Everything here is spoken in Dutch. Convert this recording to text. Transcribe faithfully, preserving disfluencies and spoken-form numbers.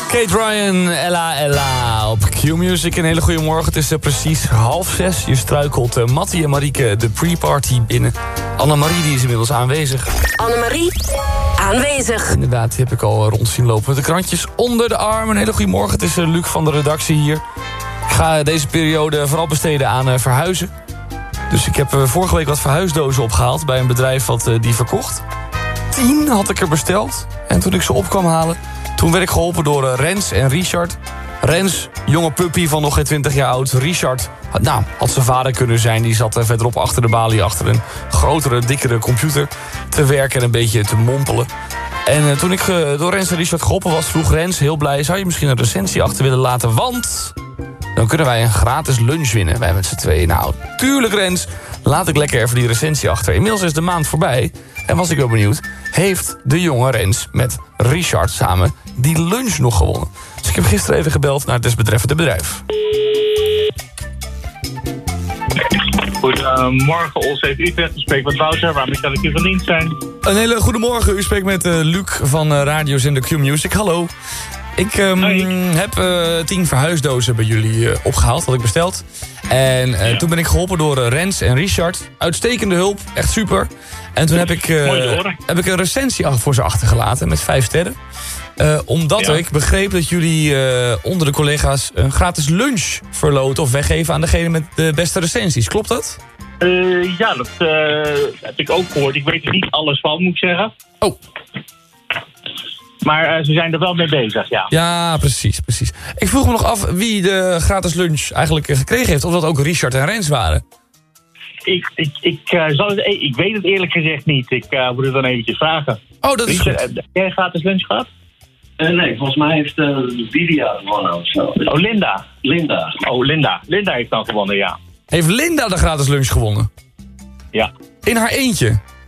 Kate Ryan, Ella Ella op Q-Music. Een hele goede morgen. Het is uh, precies half zes. Je struikelt uh, Mattie en Marieke de pre-party binnen. Annemarie die is inmiddels aanwezig. Annemarie, aanwezig. Inderdaad, die heb ik al uh, rond zien lopen met de krantjes onder de arm. Een hele goede morgen. Het is uh, Luc van de redactie hier. Ik ga uh, deze periode vooral besteden aan uh, verhuizen. Dus ik heb uh, vorige week wat verhuisdozen opgehaald bij een bedrijf wat uh, die verkocht. Tien had ik er besteld. En toen ik ze op kwam halen, toen werd ik geholpen door uh, Rens en Richard. Rens, jonge puppy van nog geen twintig jaar oud. Richard, nou, had zijn vader kunnen zijn. Die zat uh, verderop achter de balie, achter een grotere, dikkere computer te werken en een beetje te mompelen. En uh, toen ik uh, door Rens en Richard geholpen was, vroeg Rens heel blij: zou je misschien een recensie achter willen laten? Want dan kunnen wij een gratis lunch winnen, wij met z'n tweeën. Nou, tuurlijk Rens, laat ik lekker even die recensie achter. Inmiddels is de maand voorbij en was ik wel benieuwd, heeft de jonge Rens met Richard samen die lunch nog gewonnen? Dus ik heb gisteren even gebeld naar het desbetreffende bedrijf. Goedemorgen, Olsheef Utrecht. U spreekt met Wouter. Waarmee kan ik u van dienst zijn? Een hele goede morgen. U spreekt met uh, Luc van uh, Radiozender Q-Music. Hallo. Ik um, heb uh, tien verhuisdozen bij jullie uh, opgehaald, had ik besteld. En uh, ja. toen ben ik geholpen door uh, Rens en Richard. Uitstekende hulp, echt super. En toen heb ik, uh, heb ik een recensie voor ze achtergelaten met vijf sterren. Uh, omdat ja. ik begreep dat jullie uh, onder de collega's een gratis lunch verloten of weggeven aan degene met de beste recensies. Klopt dat? Uh, ja, dat uh, heb ik ook gehoord. Ik weet er niet alles van, moet ik zeggen. Oh. Maar uh, ze zijn er wel mee bezig, ja. Ja, precies, precies. Ik vroeg me nog af wie de gratis lunch eigenlijk gekregen heeft. Of dat ook Richard en Rens waren. Ik, ik, ik, uh, zal het, ik weet het eerlijk gezegd niet. Ik uh, moet het dan eventjes vragen. Oh, dat is Richard, goed. Heb jij een gratis lunch gehad? Uh, nee, volgens mij heeft uh, Lydia gewonnen of zo. Oh, Linda. Linda. Oh, Linda. Linda heeft dan gewonnen, ja. Heeft Linda de gratis lunch gewonnen? Ja. In haar eentje?